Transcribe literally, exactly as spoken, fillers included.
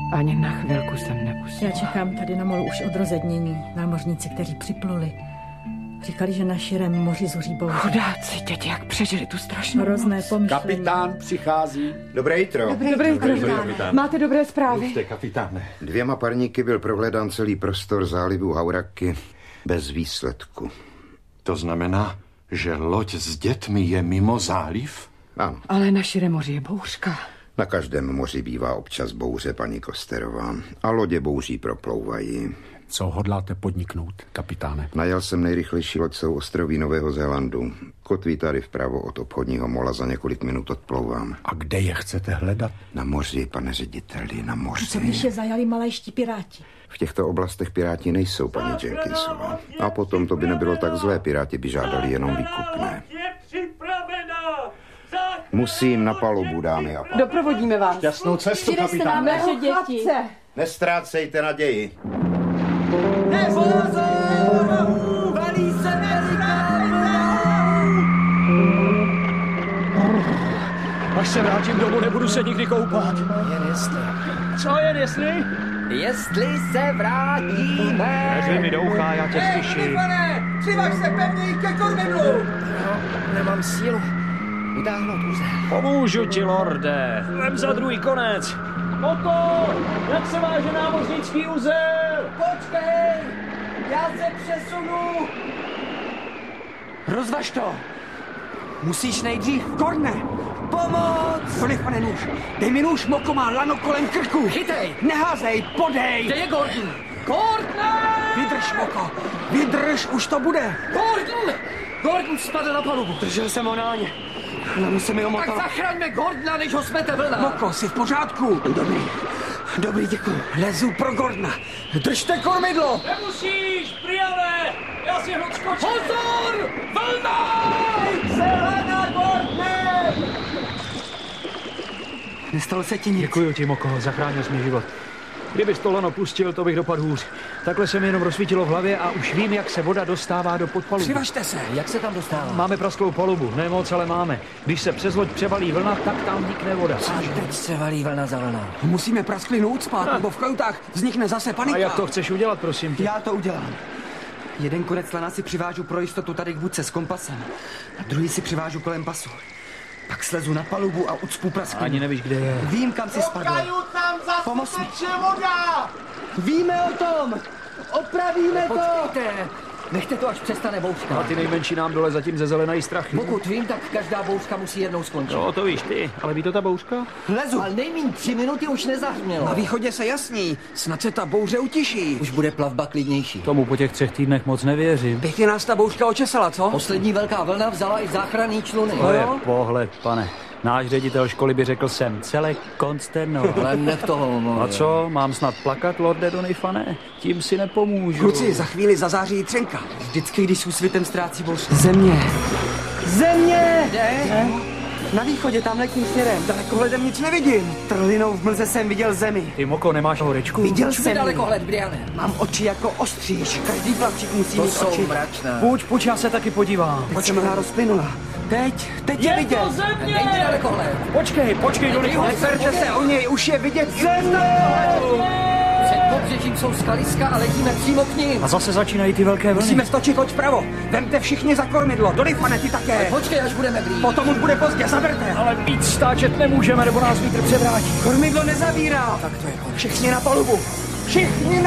Ani na chvilku jsem nepustila. Já čekám tady na molu už od rozednění. Námořníci, kteří připluli, říkali, že na širém moři zuří bouře. Chudáci, děti, jak přežili tu strašnou Hrozné noc. pomyšlení. Kapitán přichází. Dobré jitro. Dobré, Dobré jitro, kapitán. Máte dobré zprávy? Mluvte, kapitáne. Dvěma parníky byl prohledán celý prostor zálivu Hauraky bez výsledku. To znamená, že loď s dětmi je mimo záliv? Ano. Ale na širém moři je bouřka. Na každém moři bývá občas bouře, paní Kosterová. A lodě bouří proplouvají. Co hodláte podniknout, kapitáne? Najal jsem nejrychlejší loď celou ostroví Nového Zélandu. Kotví tady vpravo od obchodního mola, za několik minut odplouvám. A kde je chcete hledat? Na moři, pane řediteli, na moři. Co když je zajali malajští piráti? V těchto oblastech piráti nejsou, paní Jenkinsová. A potom to by nebylo tak zlé, piráti by žádali jenom výkupné. Musím na palubu, dámy a pánové. Doprovodíme vás. Šťastnou cestu, kapitáne. Naše děti. Nestrácejte naději. Valí se veliká Až se vrátím domů, nebudu se nikdy koupat. Jen jestli. Co jen jestli? Jestli se vrátíme. Neři mi do ucha, já tě slyším. Pane, přivaž se pevněji ke kormidlu. No, nemám sílu utáhnout úzel. Pomůžu ti, lorde. Vem za druhý konec. Moko, jak se váže námořnický uzel? Počkej, já se přesunu. Rozvaž to. Musíš nejdřív. Korne! Pomoc! Doliv, pane nůž! Dej mi nůž, Moko má lano kolem krku! Chytej! Neházej, podej! Kde je Gordon? Gordon! Vydrž, Moko! Vydrž, už to bude! Gordon! Gordon spadl na palubu. Držel jsem ho na ně. Ale musíme ho Tak motor. zachraňme Gordona, než ho smete vlna. Moko, jsi v pořádku? Dobrý. Dobrý, děkuji. Lezu pro Gordona. Držte kormidlo! Nemusíš, Briane! Já si hned skočím. Pozor! Vlna! Zelena, Gordone! Nestalo se ti nic. Děkuji ti, Moko, zachránil jsi mi život. Kdybys to lano pustil, to bych dopadl hůř. Takhle se mi jenom rozsvítilo v hlavě a už vím, jak se voda dostává do podpalubu. Přivažte se. Jak se tam dostává? Máme prasklou palubu, ne moc, ale máme. Když se přes loď převalí vlna, tak tam vnikne voda. A teď se valí vlna za vlnou. Musíme prasklinu ucpat, nebo v kajutách vznikne zase panika. A jak to chceš udělat, prosím tě? Já to udělám. Jeden konec lana si přivážu pro jistotu tady k budce s kompasem. A druhý si přivážu kolem pasu. Pak slezu na palubu a ucpu prasklinu. Ani nevíš, kde je. Vím, kam si spadl. tam zase Pomoz mi. teče voda! Víme o tom! Opravíme to! Počkejte! Nechte to, až přestane bouřka. A ty nejmenší nám dole zatím ze zelenají strachy. Pokud vím, tak každá bouřka musí jednou skončit. No, to víš ty, ale ví to ta bouřka? Lezu! Ale nejmín tři minuty už nezahřmělo. Na východě se jasní, snad se ta bouře utiší. Už bude plavba klidnější. Tomu po těch třech týdnech moc nevěřím. Pěkně nás ta bouřka očesala, co? Poslední velká vlna vzala i záchranný čluny. To je pohled, pane. Náš ředitel školy by řekl jsem celé konsternoval. Ale nech toho, no. A co, mám snad plakat, lorde Donifane? Tím si nepomůžu. Kluci, za chvíli zazáří třenka. Vždycky, když úsvitem ztrácí bouřka. Země! Země! Kde? Na východě, tam letním směrem. Dalekohledem nic nevidím. Trlinou v mlze jsem viděl zemi. Ty, Moko, nemáš horečku? Viděl Všude jsem ji. dalekohled, Briane. Mám oči jako ostříž. Každý plavčík musí To mít jsou oči. mračná. Půjď, půjď, já se taky podívám. Teď se mlha rozplynula. Teď, teď je, Je vidět. to země! Není dalekohled. Počkej, počkej, Donifane. Neperte se o něj, už je vidět země! Před pobřežím jsou skaliska a letíme přímo k ním. A zase začínají ty velké vlny. Musíme stočit loď vpravo. Vemte všichni za kormidlo. Donifane, ty také. Počkej, až budeme blíž. Potom už bude pozdě, zaberte. Ale víc stáčet nemůžeme, nebo nás vítr převrátí. Kormidlo nezavírá. Tak to je konec. Všichni na palubu. Všichni na